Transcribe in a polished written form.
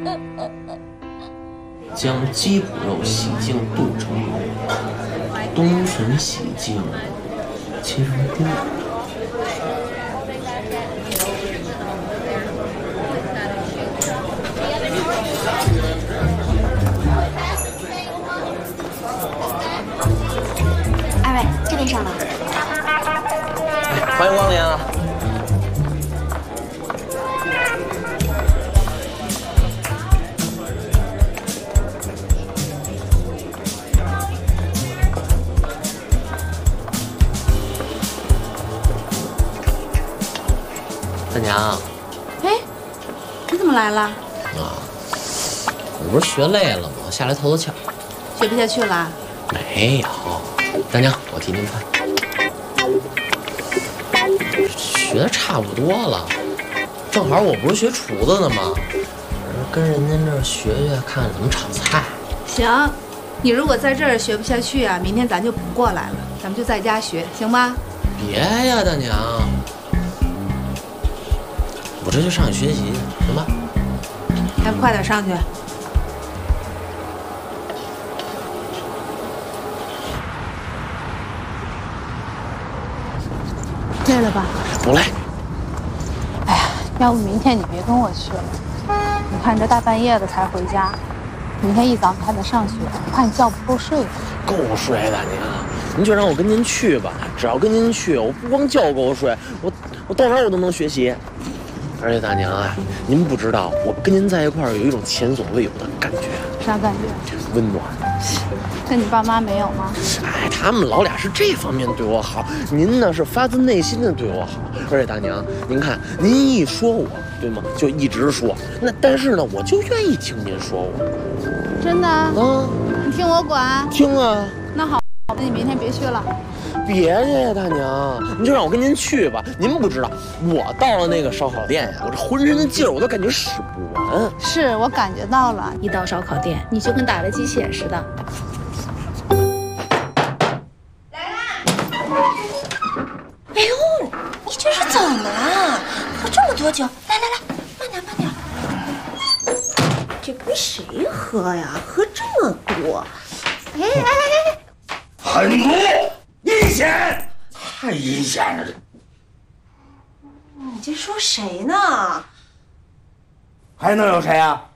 将鸡骨肉洗净炖成油，冬笋洗净切成丁。 二位，这边上了。 欢迎光临啊！大娘， 哎，你怎么来了？ 我不是学累了吗？下来透透气儿。 学不下去了？ 没有，大娘，我替您穿。学的差不多了，正好我不是学厨子的吗？跟人家这儿学学，看看怎么炒菜。 行，你如果在这儿学不下去啊，明天咱就不过来了，咱们就在家学，行吗？ 别呀，大娘，我这就上去学习去，行吧？ 还不快点上去！累了吧？ 不累。 哎呀，要不明天你别跟我去了。你看这大半夜的才回家，明天一早你还得上学，我怕你觉不够睡。 够睡，大娘，您就让我跟您去吧。只要跟您去，我不光觉够睡，我到哪儿我都能学习。而且大娘啊，您不知道，我跟您在一块儿有一种前所未有的感觉。 啥感觉？ 温暖。 那你爸妈没有吗？ 哎，他们老俩是这方面对我好，您呢是发自内心的对我好。而且大娘，您看，您一说我，对吗？就一直说。但是呢，我就愿意听您说我。 真的？ 啊， 你听我管。 听啊。 那好，那你明天别去了。 别去呀，大娘，您就让我跟您去吧。您不知道，我到了那个烧烤店呀，我这浑身的劲儿我都感觉使不完。 是我感觉到了， 一到烧烤店，你就跟打了鸡血似的。 哎呦，你这是怎么了？喝这么多酒，来，慢点。这给谁喝呀？喝这么多？哎， 狠毒，阴险，太阴险了！ 你这说谁呢？ 还能有谁啊？